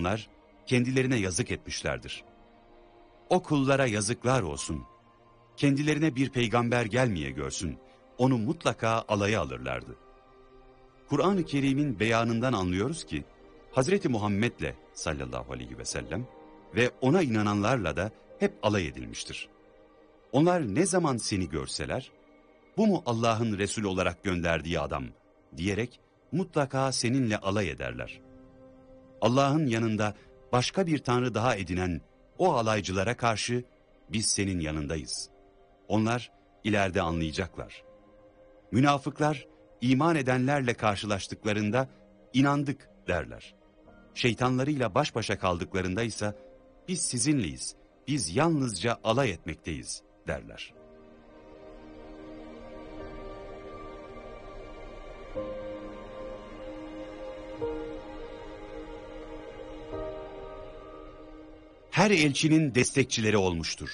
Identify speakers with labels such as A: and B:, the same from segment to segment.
A: onlar kendilerine yazık etmişlerdir. O kullara yazıklar olsun. Kendilerine bir peygamber gelmeye görsün, onu mutlaka alaya alırlardı. Kur'an-ı Kerim'in beyanından anlıyoruz ki, Hazreti Muhammed'le sallallahu aleyhi ve sellem ve ona inananlarla da hep alay edilmiştir. Onlar ne zaman seni görseler, bu mu Allah'ın Resulü olarak gönderdiği adam diyerek mutlaka seninle alay ederler. Allah'ın yanında başka bir tanrı daha edinen o alaycılara karşı biz senin yanındayız. Onlar ileride anlayacaklar. Münafıklar iman edenlerle karşılaştıklarında inandık derler. Şeytanlarıyla baş başa kaldıklarında ise biz sizinleyiz, biz yalnızca alay etmekteyiz derler. Her elçinin destekçileri olmuştur.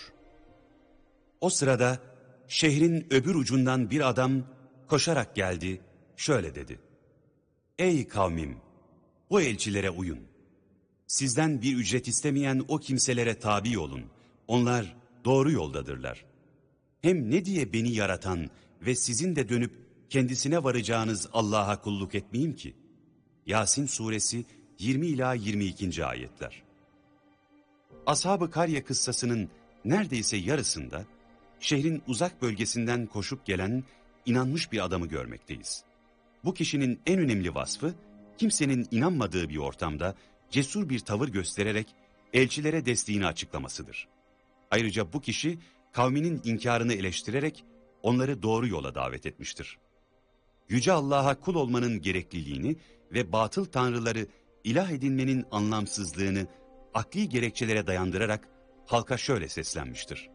A: O sırada şehrin öbür ucundan bir adam koşarak geldi, şöyle dedi. Ey kavmim, bu elçilere uyun. Sizden bir ücret istemeyen o kimselere tabi olun. Onlar doğru yoldadırlar. Hem ne diye beni yaratan ve sizin de dönüp kendisine varacağınız Allah'a kulluk etmeyeyim ki? Yasin suresi 20 ila 22. ayetler. Ashab-ı Karye kıssasının neredeyse yarısında şehrin uzak bölgesinden koşup gelen inanmış bir adamı görmekteyiz. Bu kişinin en önemli vasfı kimsenin inanmadığı bir ortamda cesur bir tavır göstererek elçilere desteğini açıklamasıdır. Ayrıca bu kişi kavminin inkarını eleştirerek onları doğru yola davet etmiştir. Yüce Allah'a kul olmanın gerekliliğini ve batıl tanrıları ilah edinmenin anlamsızlığını akli gerekçelere dayandırarak halka şöyle seslenmiştir.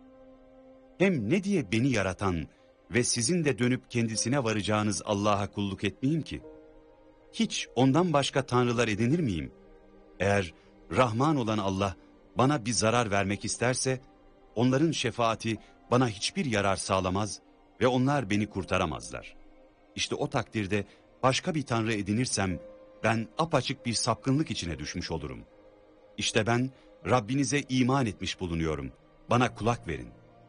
A: Hem ne diye beni yaratan ve sizin de dönüp kendisine varacağınız Allah'a kulluk etmeyeyim ki? Hiç ondan başka tanrılar edinir miyim? Eğer Rahman olan Allah bana bir zarar vermek isterse, onların şefaati bana hiçbir yarar sağlamaz ve onlar beni kurtaramazlar. İşte o takdirde başka bir tanrı edinirsem, ben apaçık bir sapkınlık içine düşmüş olurum. İşte ben Rabbinize iman etmiş bulunuyorum, bana kulak verin.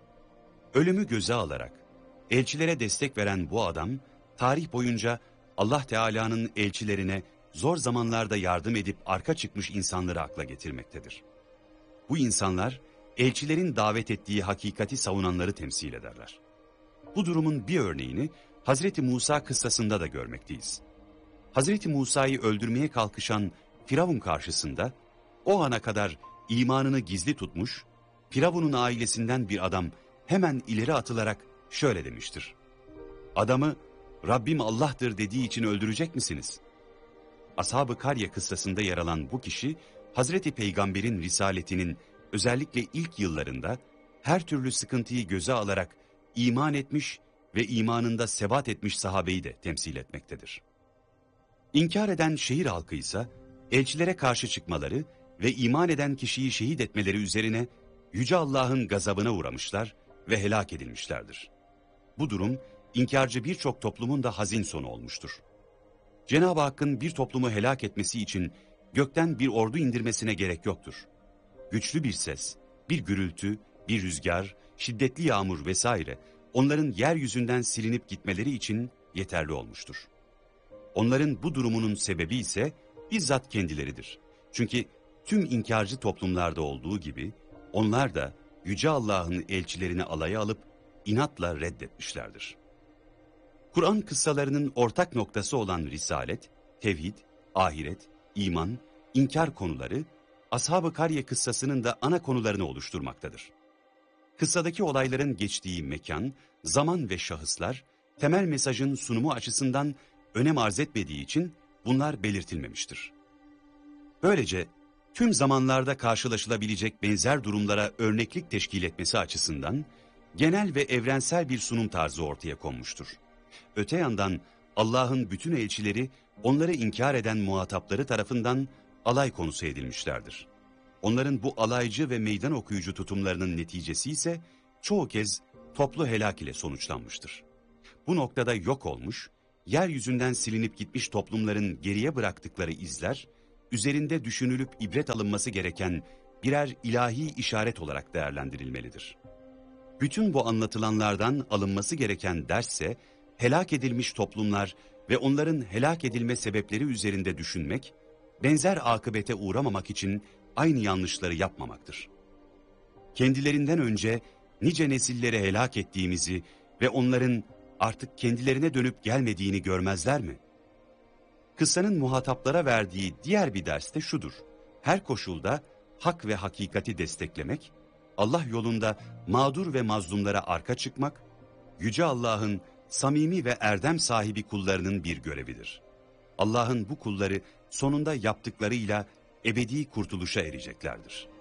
A: Ölümü göze alarak elçilere destek veren bu adam, tarih boyunca Allah Teala'nın elçilerine zor zamanlarda yardım edip arka çıkmış insanları akla getirmektedir. Bu insanlar, elçilerin davet ettiği hakikati savunanları temsil ederler. Bu durumun bir örneğini Hazreti Musa kıssasında da görmekteyiz. Hazreti Musa'yı öldürmeye kalkışan Firavun karşısında, o ana kadar imanını gizli tutmuş, Firavun'un ailesinden bir adam hemen ileri atılarak şöyle demiştir. Adamı Rabbim Allah'tır dediği için öldürecek misiniz? Ashab-ı Karye kıssasında yer alan bu kişi, Hazreti Peygamber'in risaletinin özellikle ilk yıllarında her türlü sıkıntıyı göze alarak iman etmiş ve imanında sebat etmiş sahabeyi de temsil etmektedir. İnkar eden şehir halkı ise elçilere karşı çıkmaları ve iman eden kişiyi şehit etmeleri üzerine Yüce Allah'ın gazabına uğramışlar ve helak edilmişlerdir. Bu durum inkarcı birçok toplumun da hazin sonu olmuştur. Cenab-ı Hakk'ın bir toplumu helak etmesi için gökten bir ordu indirmesine gerek yoktur. Güçlü bir ses, bir gürültü, bir rüzgar, şiddetli yağmur vesaire onların yeryüzünden silinip gitmeleri için yeterli olmuştur. Onların bu durumunun sebebi ise bizzat kendileridir. Çünkü tüm inkarcı toplumlarda olduğu gibi onlar da Yüce Allah'ın elçilerini alaya alıp inatla reddetmişlerdir. Kur'an kıssalarının ortak noktası olan risalet, tevhid, ahiret, iman, inkar konuları, Ashab-ı Karye kıssasının da ana konularını oluşturmaktadır. Kıssadaki olayların geçtiği mekan, zaman ve şahıslar, temel mesajın sunumu açısından önem arz etmediği için bunlar belirtilmemiştir. Böylece tüm zamanlarda karşılaşılabilecek benzer durumlara örneklik teşkil etmesi açısından genel ve evrensel bir sunum tarzı ortaya konmuştur. Öte yandan Allah'ın bütün elçileri onları inkar eden muhatapları tarafından alay konusu edilmişlerdir. Onların bu alaycı ve meydan okuyucu tutumlarının neticesi ise çoğu kez toplu helak ile sonuçlanmıştır. Bu noktada yok olmuş, yeryüzünden silinip gitmiş toplumların geriye bıraktıkları izler, üzerinde düşünülüp ibret alınması gereken birer ilahi işaret olarak değerlendirilmelidir. Bütün bu anlatılanlardan alınması gereken dersse, helak edilmiş toplumlar ve onların helak edilme sebepleri üzerinde düşünmek, benzer akıbete uğramamak için aynı yanlışları yapmamaktır. Kendilerinden önce nice nesilleri helak ettiğimizi ve onların artık kendilerine dönüp gelmediğini görmezler mi? Kıssanın muhataplara verdiği diğer bir ders de şudur: her koşulda hak ve hakikati desteklemek, Allah yolunda mağdur ve mazlumlara arka çıkmak, Yüce Allah'ın samimi ve erdem sahibi kullarının bir görevidir. Allah'ın bu kulları sonunda yaptıklarıyla ebedi kurtuluşa ereceklerdir.